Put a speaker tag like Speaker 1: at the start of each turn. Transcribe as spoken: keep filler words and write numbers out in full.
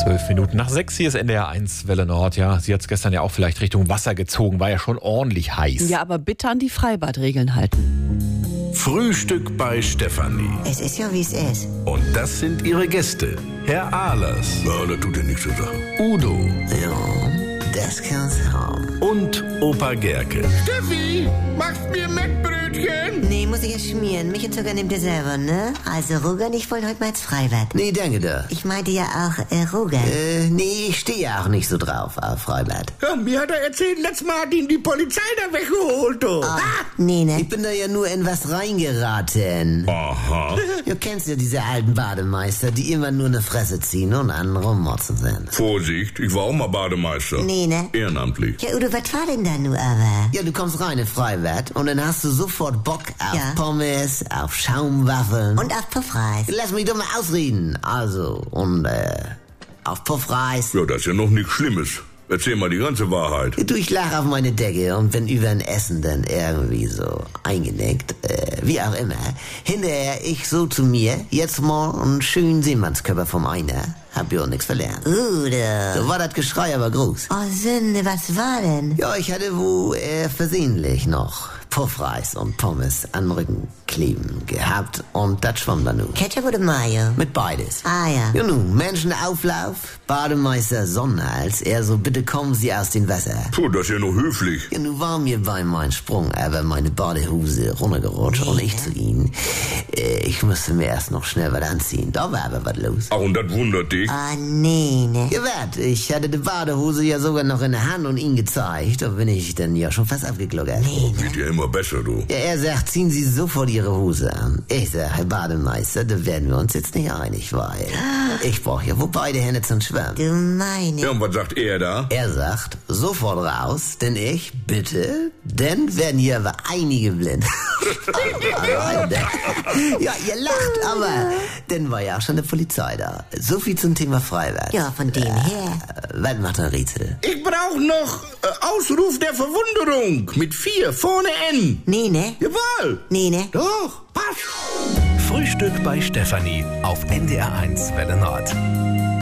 Speaker 1: Zwölf Minuten nach sechs, hier ist N D R eins Welle Nord. Ja, sie hat es gestern ja auch vielleicht Richtung Wasser gezogen, war ja schon ordentlich heiß.
Speaker 2: Ja, aber bitte an die Freibadregeln halten.
Speaker 3: Frühstück bei Stefanie.
Speaker 4: Es ist ja, wie es ist.
Speaker 3: Und das sind ihre Gäste. Herr Ahlers.
Speaker 5: Ja, das tut ja nichts zur Sache.
Speaker 3: Udo.
Speaker 4: Ja, das kann's haben.
Speaker 3: Und Opa Gerke.
Speaker 5: Steffi, machst mir Mettbrötchen?
Speaker 4: Nee, muss ich ja schmieren. Milch und Zucker nehmt ihr selber, ne? Also, Roger, ich wollte heute mal ins Freibad.
Speaker 6: Nee, danke da.
Speaker 4: Ich meinte ja auch, äh, Roger.
Speaker 6: Äh, nee, ich stehe ja auch nicht so drauf auf Freibad.
Speaker 5: Ja, mir hat er erzählt, letztes Mal hat ihn die Polizei da weggeholt, du.
Speaker 4: Oh, nee, ne?
Speaker 6: Ich bin da ja nur in was reingeraten.
Speaker 3: Aha.
Speaker 6: Du kennst ja diese alten Bademeister, die immer nur eine Fresse ziehen und anderen rummotzen sind.
Speaker 5: Vorsicht, ich war auch mal Bademeister.
Speaker 4: Nee, ne?
Speaker 5: Ehrenamtlich.
Speaker 4: Ja, Udo, was war denn da nur aber?
Speaker 6: Ja, du kommst rein in Freibad und dann hast du sofort Bock auf
Speaker 4: Ja.
Speaker 6: Pommes, auf Schaumwaffeln.
Speaker 4: Und auf Puffreis.
Speaker 6: Lass mich doch mal ausreden. Also, und äh, auf Puffreis.
Speaker 5: Ja, das ist ja noch nichts Schlimmes. Erzähl mal die ganze Wahrheit.
Speaker 6: Du, ich lach auf meine Decke und bin über ein Essen dann irgendwie so eingenickt, äh, wie auch immer. Hinterher ich so zu mir, jetzt mal einen schönen Seemannskörper vom Einer. Hab ja auch nichts verlernt.
Speaker 4: Udo.
Speaker 6: So war das Geschrei aber groß.
Speaker 4: Oh, Sünde, was war denn?
Speaker 6: Ja, ich hatte wo äh, versehentlich noch Puffreis und Pommes an den Rücken kleben gehabt und das schwamm dann nun.
Speaker 4: Ketchup oder Mayo?
Speaker 6: Mit beides.
Speaker 4: Ah, ja.
Speaker 6: Ja nun, Menschenauflauf, Bademeister Sonnenhals, er so, bitte kommen Sie aus dem Wasser.
Speaker 5: Puh, das ist ja nur höflich.
Speaker 6: Ja, nun war mir bei meinem Sprung aber meine Badehose runtergerutscht und ich zu Ihnen. Äh, ich musste mir erst noch schnell was anziehen. Da war aber was los.
Speaker 5: Ach, und das wundert dich?
Speaker 4: Oh, nee, ne?
Speaker 6: Ja, wat? Ich hatte die Badehose ja sogar noch in der Hand und ihn gezeigt. Da bin ich dann ja schon fast abgegluckert.
Speaker 4: Nee, ne?
Speaker 5: Wird ja immer besser, du.
Speaker 6: Ja, er sagt, ziehen Sie sofort Ihre Hose an. Ich sag, Herr Bademeister, da werden wir uns jetzt nicht einig, weil ich brauche ja wohl beide Hände zum Schwimmen.
Speaker 4: Du meine.
Speaker 5: Ja, und was sagt er da?
Speaker 6: Er sagt, sofort raus, denn ich, bitte, denn werden hier aber einige blind. Ja, ihr lacht, aber dann war ja auch schon die Polizei da. So viel zum Thema Freibad.
Speaker 4: Ja, von dem her.
Speaker 6: Was macht der Rätsel?
Speaker 5: Ich brauch noch äh, Ausruf der Verwunderung mit vier vorne N.
Speaker 4: Nee, ne?
Speaker 5: Jawohl.
Speaker 4: Nee, ne?
Speaker 5: Doch, passt.
Speaker 3: Frühstück bei Stefanie auf N D R eins Welle Nord.